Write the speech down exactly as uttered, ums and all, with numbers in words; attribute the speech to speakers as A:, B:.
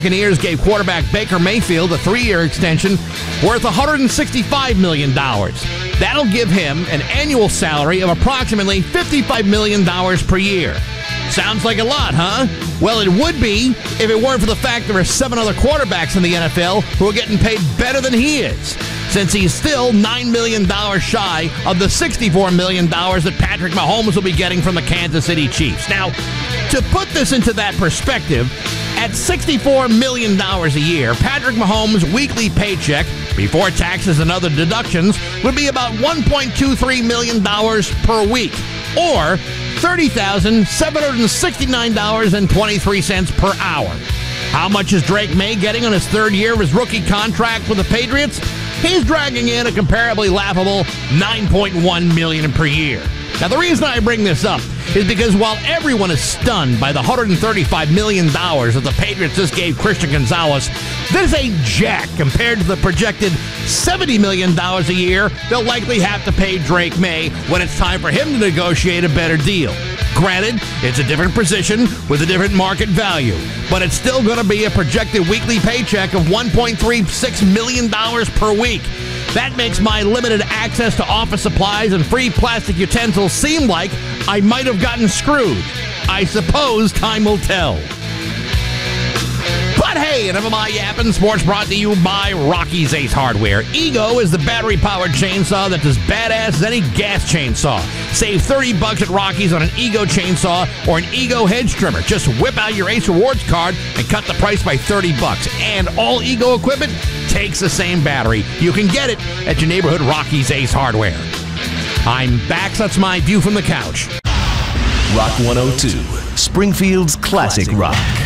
A: Buccaneers gave quarterback Baker Mayfield a three-year extension worth one hundred sixty-five million dollars. That'll give him an annual salary of approximately fifty-five million dollars per year. Sounds like a lot, huh? Well, it would be if it weren't for the fact there are seven other quarterbacks in the N F L who are getting paid better than he is, since he's still nine million dollars shy of the sixty-four million dollars that Patrick Mahomes will be getting from the Kansas City Chiefs. Now, to put this into that perspective, at sixty-four million dollars a year, Patrick Mahomes' weekly paycheck, before taxes and other deductions, would be about one point two three million dollars per week, or thirty thousand seven hundred sixty-nine dollars and twenty-three cents per hour. How much is Drake May getting on his third year of his rookie contract with the Patriots? He's dragging in a comparably laughable nine point one million dollars per year. Now, the reason I bring this up is because while everyone is stunned by the one hundred thirty-five million dollars that the Patriots just gave Christian Gonzalez, this ain't jack compared to the projected seventy million dollars a year they'll likely have to pay Drake May when it's time for him to negotiate a better deal. Granted, it's a different position with a different market value, but it's still going to be a projected weekly paycheck of one point three six million dollars per week. That makes my limited access to office supplies and free plastic utensils seem like I might have gotten screwed. I suppose time will tell. But hey, enough of my yapping. Sports brought to you by Rocky's Ace Hardware. Ego is the battery-powered chainsaw that's as badass as any gas chainsaw. Save thirty bucks at Rocky's on an Ego chainsaw or an Ego hedge trimmer. Just whip out your Ace Rewards card and cut the price by thirty bucks. And all Ego equipment takes the same battery. You can get it at your neighborhood Rocky's Ace Hardware. I'm back, so that's my view from the couch.
B: Rock one oh two, Springfield's classic rock.